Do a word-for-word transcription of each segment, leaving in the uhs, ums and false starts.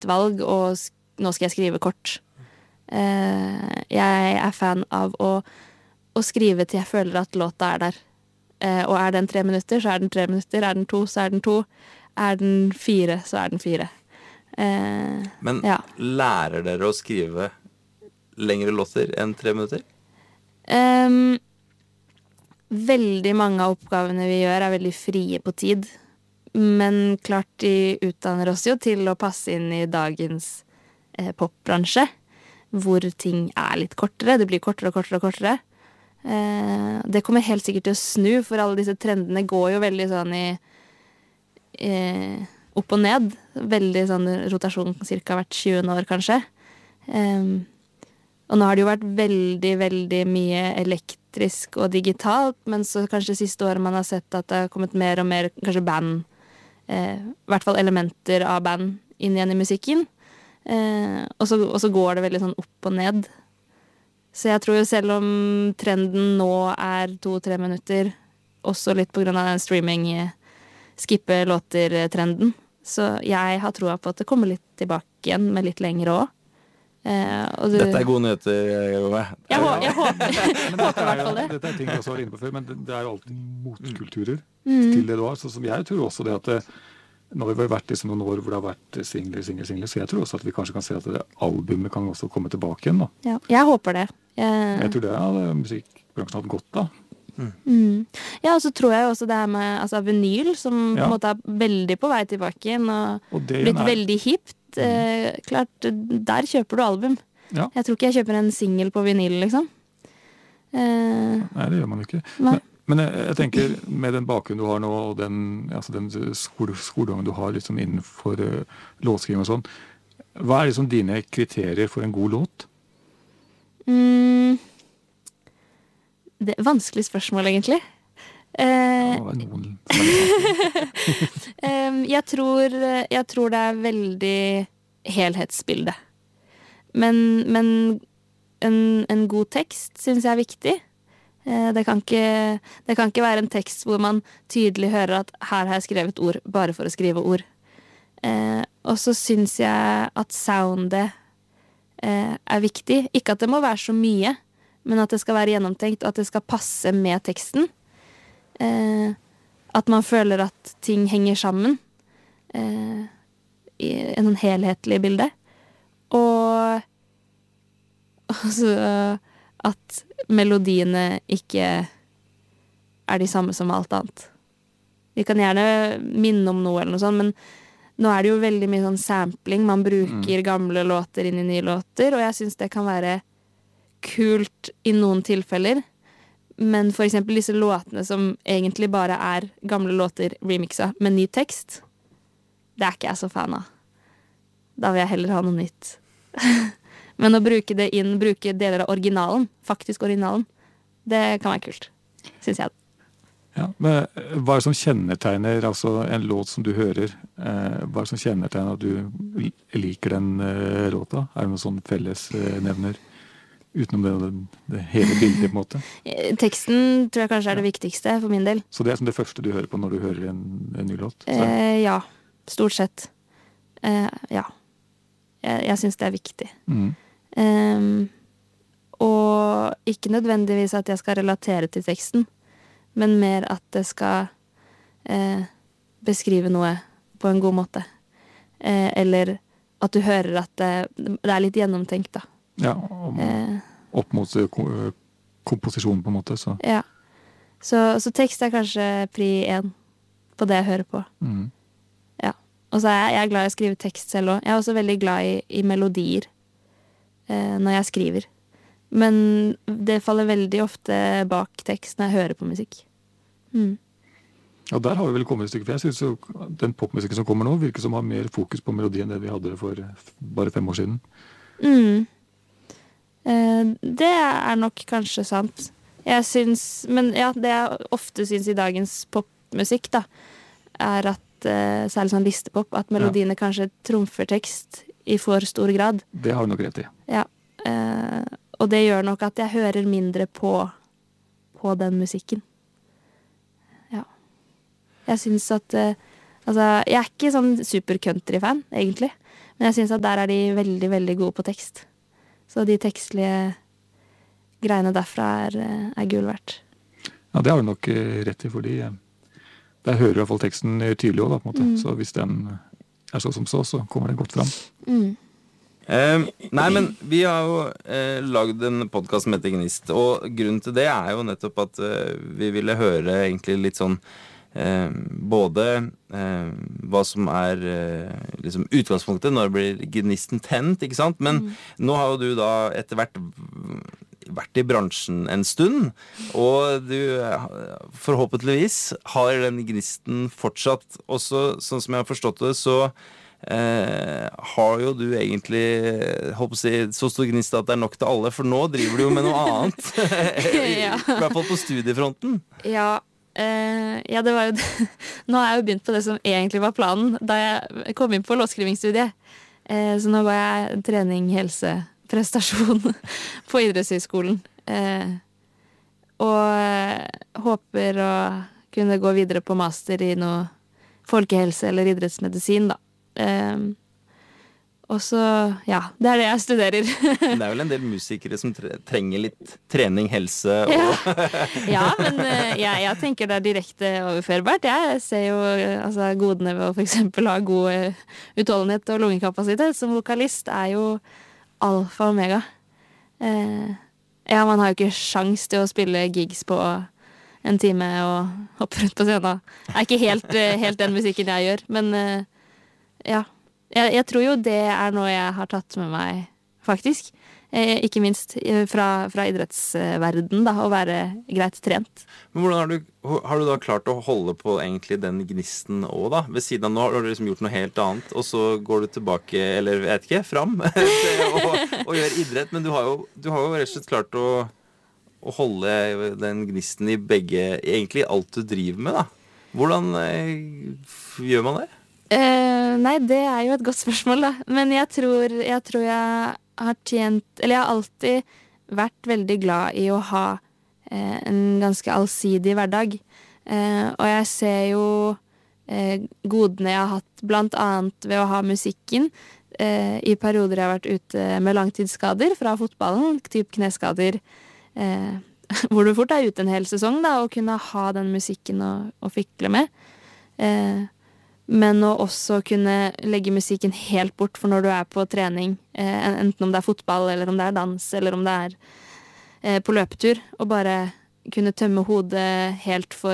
mitt valg, og sk- nå skal jeg skrive kort. Eh, jeg er fan av å, å skrive til jeg føler at låta er der. Eh, og er den tre minutter, så er den tre minutter. Er den to, så er den to. Er den fire, så er den fire. Eh, Men ja. lærer dere å skrive lengre låter enn tre minutter? Um, veldig mange av oppgavene vi gjør er veldig frie på tid. Men klart de utdanner oss jo til å passe inn i dagens eh, popbransje, hvor ting er litt kortere. Det blir kortere og kortere og kortere. Eh, det kommer helt sikkert til å snu, for alle disse trendene går jo veldig sånn i eh, opp og ned. Veldig sånn rotasjon cirka hvert tjuende år, kanskje. Um, og nå har det jo vært veldig, veldig mye elektrisk og digitalt, men så kanskje siste året man har sett at det har kommet mer og mer kanskje band, eh, i hvert fall elementer av band inn igjen i musikken. Eh, og, så, og så går det veldig sånn opp og ned. Så jeg tror jo selv om trenden nå er to-tre minutter, også litt på grunn av den streaming skippe låter-trenden, så jeg har troa på at det kommer litt tilbake igjen med litt lengre også. Eh, og du, Dette er gode nyheter, Jove. Jeg, hå, jeg håper, Men håper i dette er, hvert jo, fall det. dette er ting vi også var inne på før, men det, det er jo alltid motkulturer Mm. til det du har. Så som jeg tror også det at det, nå har vi vært liksom noen år hvor det har vært singler, singler, singler, så jeg tror også at vi kanskje kan se at det albumet kan også komme tilbake igjen da. Ja, jeg håper det. Jeg, Jeg tror det hadde musikkbransjen hatt godt av. mm. Ja, og så tror jeg jo også det her med altså, vinyl, som på Ja. en måte er veldig på vei tilbake igjen, og, Og det blitt er- veldig hipt. Eh, klart, der kjøper du album. Ja. Jeg tror ikke jeg kjøper en single på vinyl, liksom. Eh, Nei, det gjør man ikke. Nei. Men, men jeg, jeg tenker, med den bakgrunnen du har nå, og den, altså den skole, skolegangen du har liksom innenfor uh, låtskriving og sånn, hva er liksom dine kriterier for en god låt? mm, det er et vanskelig spørsmål, egentlig. Eh, Det må være noen som er litt Em, jeg, tror, jeg tror det er veldig helhetsbilde. Men, men en, en god tekst synes jeg er viktig. Eh, det, kan ikke, det kan ikke være en tekst hvor man tydelig hører at her har jeg skrevet ord bare for å skrive ord. Eh, og så synes jeg at soundet eh, er viktig. Ikke at det må være så mye, men at det skal være gjennomtenkt, og at det skal passe med teksten. Eh, at man føler at ting henger sammen eh, i en sånn helhetlig bilde. Og også at melodiene ikke er de samme som alt annet. De kan gjerne minne om noe eller noe sånt, men nå er det jo veldig mye sånn sampling. Man bruker gamle låter inn i nye låter, og jeg synes det kan være kult i noen tilfeller. Men for eksempel disse låtene som egentlig bare er gamle låter remixa med ny tekst, det er ikke jeg så fan av. Da vil jeg heller ha noe nytt. Men å bruke det inn, bruke deler av originalen, faktisk originalen, det kan være kult, synes jeg. Ja, men hva er det som kjennetegner altså en låt som du hører? Eh, hva er det som kjennetegner at du liker den eh, låta? Er det noen sånn fellesnevner? Eh, utenom det, det, det hele bildet, på en måte. Teksten tror jeg kanskje er det viktigste for min del. Så det er som det første du hører på når du hører en, en ny låt? Så. Eh, ja, stort sett. Eh, ja. Jeg, jeg synes det er viktig. Mm. Um, og ikke nødvendigvis at jeg skal relatere til teksten, men mer at det skal eh, beskrive noe på en god måte. Eh, eller at du hører at det, det er litt gjennomtenkt, da. Ja, om, Eh, opp mot eh, ko- komposisjonen på en måte, så. ja. Så, så tekst er kanskje pri én på det jeg hører på. Mm. Ja. Og så er jeg, jeg er glad i å skrive tekst selv også. Jeg er også veldig glad i, i melodier eh, når jeg skriver. Men det faller veldig ofte bak tekst når jeg hører på musikk. Mm. Og der har vi vel kommet et stykke, for jeg synes jo den popmusikken som kommer nå virker som har mer fokus på melodien enn det vi hadde for bare fem år siden. Mm. Eh, det er nok kanskje sant. Jeg syns, men ja, det jeg ofte syns i dagens popmusikk, da, er at, eh, særlig sånn listepop, at melodiene kanskje trumfer tekst i for stor grad. Det har du nok rett i. Ja. Eh, og det gjør nok at jeg hører mindre på, på den musikken. Ja. Jeg syns at eh, altså, jeg er ikke sånn super country-fan, egentlig. Men jeg synes at der er de veldig, veldig gode på tekst. Så de tekstlige greiene derfra er, er gull verdt. Ja, det har du nok eh, rett i, fordi eh, der hører i hvert fall teksten eh, tydelig også, da, på en måte. Mm. Så hvis den er så som så, så kommer det godt fram. Mm. Eh, nei, men vi har jo eh, lagd en podcast som heter Gnist, og grunnen til det er jo nettopp at eh, vi ville høre egentlig litt sånn eh, både eh, hva som er eh, liksom utgangspunktet når det blir gnisten tent, ikke sant? Men Mm. nå har jo du da etter hvert vært i bransjen en stund, og du eh, forhåpentligvis har den gnisten fortsatt. Også sånn som jeg har forstått det, så eh, har jo du egentlig håper å si, så stor gnist at det er nok til alle, for nå driver du jo med noe annet. I, Ja. I hvert fall på studiefronten. Ja, eh, ja, det var jo det. Nå har jeg jo begynt på det som egentlig var planen da jeg kom inn på låtskrivingsstudiet. Eh, så nå går jeg trening, helse, prestasjon på idrettshøyskolen. Eh, og eh, håper å kunne gå videre på master i noe folkehelse eller idrettsmedisin, da. Eh, og så, ja, det er det jeg studerer. Det er vel en del musikere som tre trenger litt trening, helse og Ja, ja men eh, jeg, jeg tenker det er direkte overførbart. Jeg ser jo eh, altså, godene ved å for eksempel ha god eh, utholdenhet og lungekapasitet. Som vokalist er jo alfa og omega. Eh, ja, man har jo ikke sjans til å spille gigs på en time og hoppe rundt på scenen. Det er ikke helt, eh, helt den musikken jeg gjør, men eh, ja. Jeg, jeg tror jo det er noe jeg har tatt med meg, faktisk. Eh, ikke minst eh, fra, fra idrettsverden, da, å være greit trent. Men hvordan har du, har du da klart å holde på egentlig den gnisten også, da? Ved siden av nå har du liksom gjort noe helt annet, og så går du tilbake, eller jeg vet ikke, fram til å, å gjøre idrett. Men du har jo, du har jo rett og slett klart å, å holde den gnisten i begge, egentlig alt du driver med, da. Hvordan eh, gjør man det? Eh, nei, det er jo et godt spørsmål, da. Men jeg tror, jeg tror jeg har tjent Eller jeg har alltid vært veldig glad i å ha eh, en ganske allsidig hverdag. Eh, og jeg ser jo eh, godene jeg har hatt blant annet ved å ha musikken eh, i perioder jeg har vært ute med langtidsskader fra fotballen, typ kneskader, eh, hvor du fort er ute en hel sesong, da, og kunne ha den musikken å, å fikle med. Eh, Men å også kunne legge musikken helt bort for når du er på trening, eh, enten om det er fotball, eller om det er dans, eller om det er eh, på løpetur, og bare kunne tømme hodet helt for,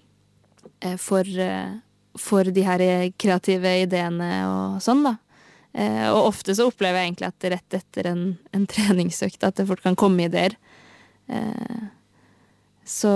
eh, for, eh, for de her kreative ideene og sånn, da. Eh, og ofte så opplever jeg egentlig at rett etter en, en treningsøkt at det fort kan komme ideer. Eh, så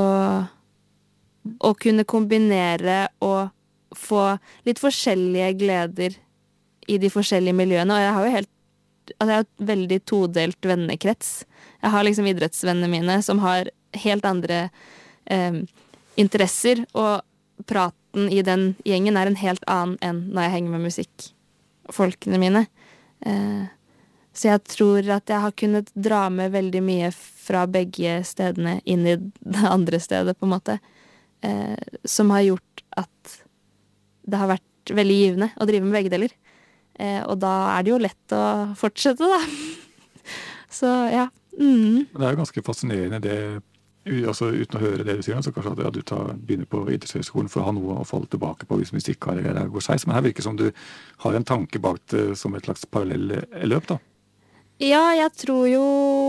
å kunne kombinere og få litt forskjellige gleder i de forskjellige miljøene. Og jeg har jo helt altså jeg har et veldig todelt vennekrets. Jeg har liksom idrettsvennene mine som har helt andre eh, interesser, og praten i den gjengen er en helt annen enn når jeg henger med musikkfolkene mine. Eh, så jeg tror at jeg har kunnet dra med veldig mye fra begge stedene inn i det andre stedet, på en måte. Eh, som har gjort at det har vært veldig givende å drive med begge deler. Eh, og da er det jo lett å fortsette, da. Så, ja. Mm. Men det er jo ganske fascinerende det, altså uten å høre det du sier, så kanskje at ja, du tar, begynner på idrettshøyskolen for å ha noe å falle tilbake på hvis musikkarriere går seis. Men her virker det som du har en tanke bak det som et slags parallelløp, da. Ja, jeg tror jo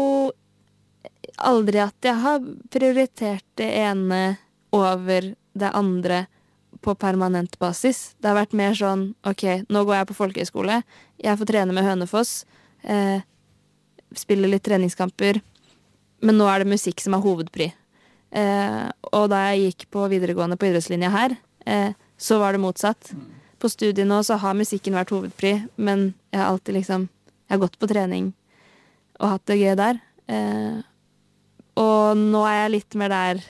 aldri at jeg har prioritert det ene over det andre på permanent basis. Det har vært mer sånn, ok, nå går jeg på folkehøyskole, jeg får trene med Hønefoss, eh, spille litt treningskamper, men nå er det musikk som er hovedpri. Eh, og da jeg gikk på videregående på idrettslinja her, eh, så var det motsatt. På studiet nå så har musikken vært hovedpri, men jeg har alltid liksom, jeg har gått på trening og hatt det gøy der. Eh, og nå er jeg litt mer der,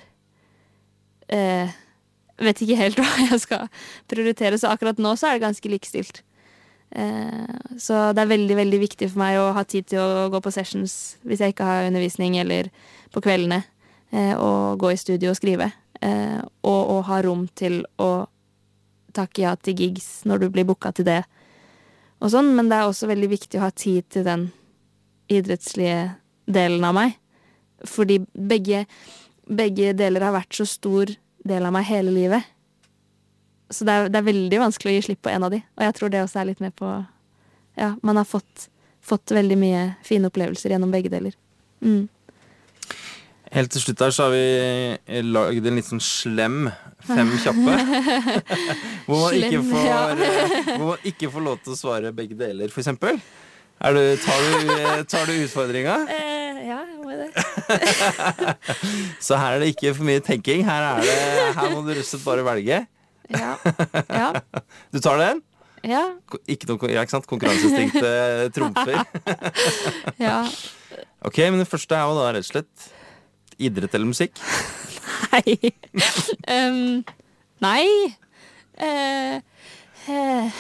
eh, vet ikke helt hva jeg skal prioritere, så akkurat nå så er det ganske likestilt. Eh, så det er veldig, veldig viktig for meg å ha tid til å gå på sessions hvis jeg ikke har undervisning, eller på kveldene, eh, og gå i studio og skrive. Eh, og, og ha rom til å takke ja til gigs når du blir booket til det, og sånn, men det er også veldig viktig å ha tid til den idrettslige delen av meg. Fordi begge, begge deler har vært så stor del av meg hele livet. Så det er, det er veldig vanskelig å gi slipp på en av de. Og jeg tror det også er litt med på Ja, man har fått, fått veldig mye fine opplevelser gjennom begge deler. Mm. Helt til slutt her så har vi laget en litt sånn slem fem kjappe. hvor, man ikke Slem, får, ja. hvor man ikke får lov til å svare begge deler, for eksempel. Er du, tar, du, tar du utfordringa? Eh, ja, jeg må det. Så her er det ikke for mye tenking. Her, er det, her må du rett og slett bare velge. Ja. Ja. Du tar den? Ja. Ikke noe, ja, ikke sant? Konkurranseinstinktet trumfer. Ja. Ok, men det første er jo da rett og slett idrett eller musikk? Nei. um, nei. Eh, eh,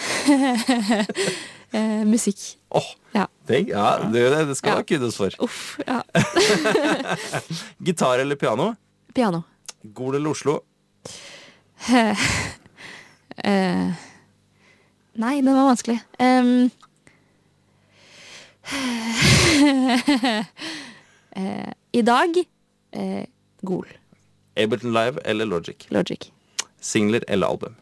eh, musikk. Åh, Ja. det, ja, det, det skal Ja. du ha kudos for. Uff, ja. Gitar eller piano? Piano. Gol eller Oslo? Eh, nei, den var vanskelig. Um, eh, I dag eh, Gol. Ableton Live eller Logic? Logic. Singler eller album?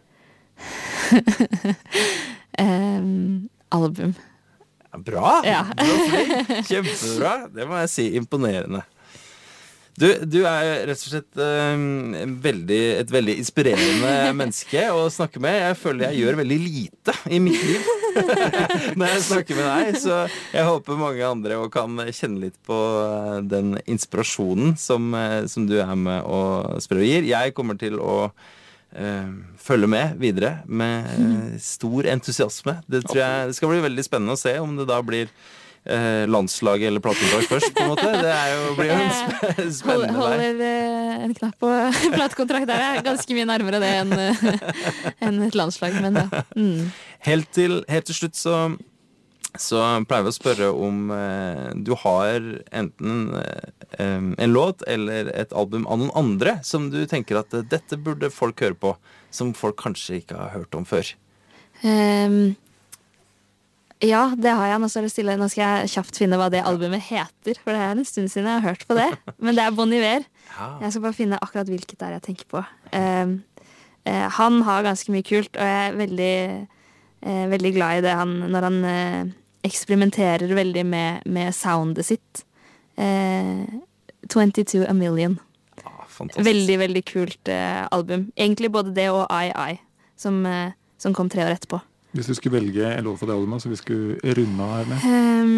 Um, album. Ja, bra! Ja. Du var flink. Kjempebra. Det må jeg si. Imponerende. Du, du er rett og slett um, en veldig, et veldig inspirerende menneske å snakke med. Jeg føler jeg gjør veldig lite i mitt liv når jeg snakker med deg. Så jeg håper mange andre også kan kjenne litt på den inspirasjonen som, som du er med og sprer og gir. Jeg kommer til å uh, følge med videre med uh, stor entusiasme. Det tror jeg det skal bli veldig spennende å se om det da blir Eh, landslaget eller platekontrakt først, på en måte. Det er jo, blir jo en sp spennende Hold, vei. holder eh, en knapp på platekontrakt der. Er ganske mye nærmere det enn eh, enn et landslag, men ja. Mm. Helt til, helt til slutt så, så pleier vi å spørre om eh, du har enten eh, en låt eller et album av noen andre som du tenker at eh, dette burde folk høre på, som folk kanskje ikke har hørt om før. Um, Ja, det har jeg. Nå skal, stille, nå skal jeg kjapt finne hva det albumet heter, for det er en stund siden jeg har hørt på det. Men det er Bon Iver. Ja. Jeg skal bare finne akkurat hvilket det er jeg tenker på. Um, uh, han har ganske mye kult, og jeg er veldig, uh, veldig glad i det han, når han uh, eksperimenterer veldig med, med soundet sitt. Uh, twenty-two A Million. Ah, fantastisk. Veldig, veldig kult uh, album. Egentlig både det og I I, som, uh, som kom tre år etterpå. Hvis du skulle velge en låt fra det albumet, så vi skulle runde av her med.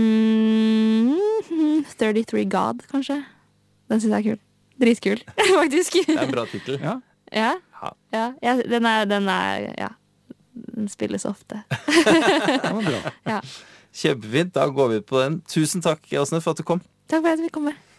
Um, thirty-three God, kanskje. Den synes jeg er kul. Dritkul, faktisk. Det er en bra titel. Ja. Ja, Ja. ja, ja den, er, den er Ja. Den spilles ofte. Det var bra. Ja. Kjempefint. Da går vi ut på den. Tusen takk, Åsne, for at du kom. Takk for at vi kom med.